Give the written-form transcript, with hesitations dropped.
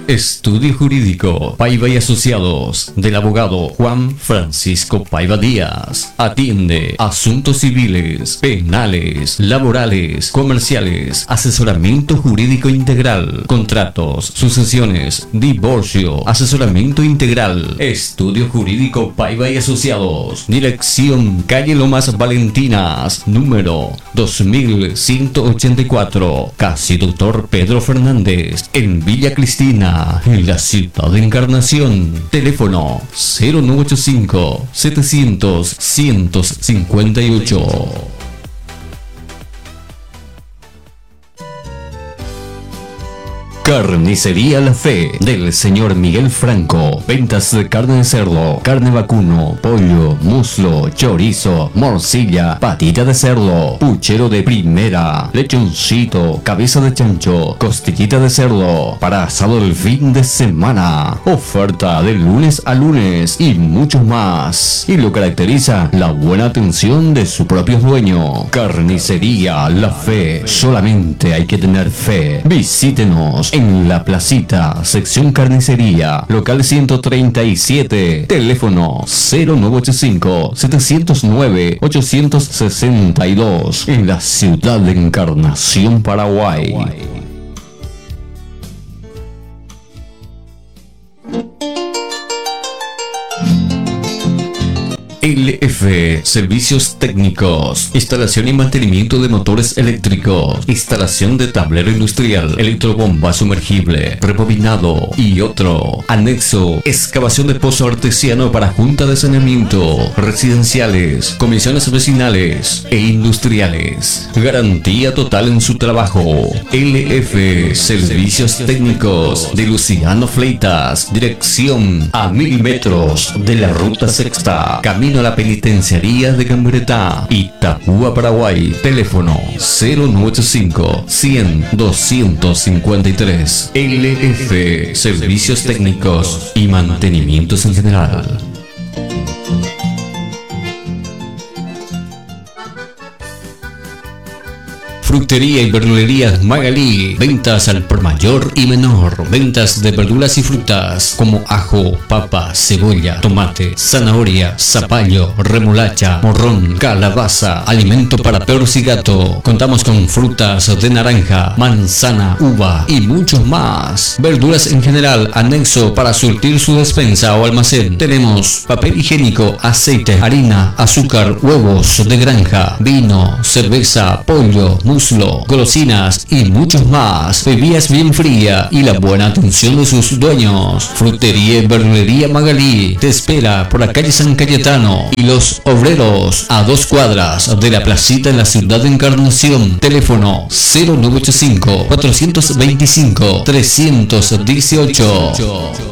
Estudio Jurídico Paiva y Asociados del abogado Juan Francisco Paiva Díaz. Atiende asuntos civiles, penales, laborales, comerciales, asesoramiento jurídico integral, contratos, sucesiones, divorcio, asesoramiento integral. Estudio Jurídico Paiva y Asociados. Dirección Calle Lomas Valentinas, número 2184, Casi Doctor Pedro Fernández, en Villa Cristina, en la ciudad de Encarnación. Teléfono 0985 700 158. Carnicería La Fe del señor Miguel Franco. Ventas de carne de cerdo, carne vacuno, pollo, muslo, chorizo, morcilla, patita de cerdo, puchero de primera, lechoncito, cabeza de chancho, costillita de cerdo, para asado el fin de semana. Oferta de lunes a lunes y mucho más. Y lo caracteriza la buena atención de su propio dueño. Carnicería La Fe. Solamente hay que tener fe. Visítenos en La Placita, sección carnicería, local 137, teléfono 0985 709 862, en la ciudad de Encarnación, Paraguay. LF Servicios Técnicos, instalación y mantenimiento de motores eléctricos, instalación de tablero industrial, electrobomba sumergible, rebobinado y otro. Anexo, excavación de pozo artesiano para junta de saneamiento, residenciales, comisiones vecinales e industriales. Garantía total en su trabajo. LF Servicios Técnicos de Luciano Fleitas, dirección a 1000 metros de la ruta sexta, camino a la penitenciaría de Camburetá, Itapúa, Paraguay. Teléfono 0985 100 253. LF Servicios Técnicos y Mantenimientos en general. Frutería y verdulería Magalí. Ventas al por mayor y menor. Ventas de verduras y frutas como ajo, papa, cebolla, tomate, zanahoria, zapallo, remolacha, morrón, calabaza, alimento para perros y gato. Contamos con frutas de naranja, manzana, uva y muchos más. Verduras en general, anexo para surtir su despensa o almacén. Tenemos papel higiénico, aceite, harina, azúcar, huevos de granja, vino, cerveza, pollo, muslo, golosinas y muchos más. Bebidas bien fría y la buena atención de sus dueños. Frutería y verdulería Magalí te espera por la calle San Cayetano y Los Obreros, a 2 cuadras de la placita en la ciudad de Encarnación. Teléfono 0985 425 318.